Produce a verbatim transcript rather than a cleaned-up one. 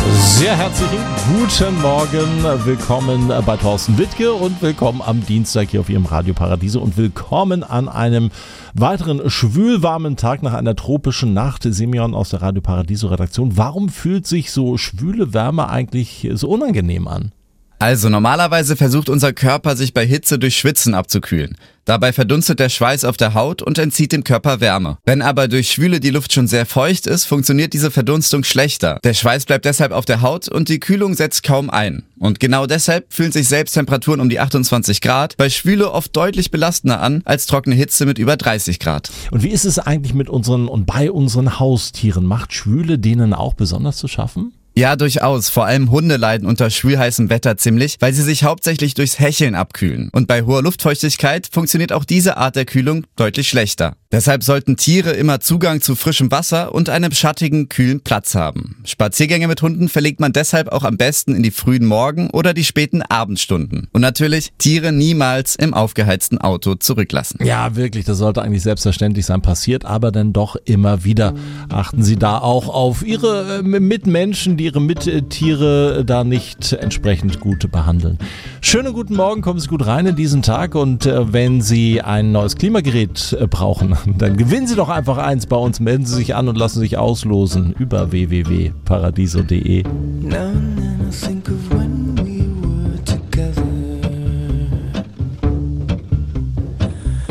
Sehr herzlichen guten Morgen, willkommen bei Thorsten Wittke und willkommen am Dienstag hier auf Ihrem Radio Paradiso und willkommen an einem weiteren schwülwarmen Tag nach einer tropischen Nacht. Simeon aus der Radio Paradiso Redaktion. Warum fühlt sich so schwüle Wärme eigentlich so unangenehm an? Also normalerweise versucht unser Körper, sich bei Hitze durch Schwitzen abzukühlen. Dabei verdunstet der Schweiß auf der Haut und entzieht dem Körper Wärme. Wenn aber durch Schwüle die Luft schon sehr feucht ist, funktioniert diese Verdunstung schlechter. Der Schweiß bleibt deshalb auf der Haut und die Kühlung setzt kaum ein. Und genau deshalb fühlen sich selbst Temperaturen um die achtundzwanzig Grad bei Schwüle oft deutlich belastender an als trockene Hitze mit über dreißig Grad. Und wie ist es eigentlich mit unseren und bei unseren Haustieren? Macht Schwüle denen auch besonders zu schaffen? Ja, durchaus. Vor allem Hunde leiden unter schwülheißem Wetter ziemlich, weil sie sich hauptsächlich durchs Hecheln abkühlen. Und bei hoher Luftfeuchtigkeit funktioniert auch diese Art der Kühlung deutlich schlechter. Deshalb sollten Tiere immer Zugang zu frischem Wasser und einem schattigen, kühlen Platz haben. Spaziergänge mit Hunden verlegt man deshalb auch am besten in die frühen Morgen- oder die späten Abendstunden. Und natürlich Tiere niemals im aufgeheizten Auto zurücklassen. Ja, wirklich, das sollte eigentlich selbstverständlich sein, passiert aber dann doch immer wieder. Achten Sie da auch auf Ihre äh, Mitmenschen, die Ihre Mittiere da nicht entsprechend gut behandeln. Schönen guten Morgen, kommen Sie gut rein in diesen Tag und äh, wenn Sie ein neues Klimagerät äh, brauchen, dann gewinnen Sie doch einfach eins bei uns, melden Sie sich an und lassen sich auslosen über w w w punkt paradiso punkt d e.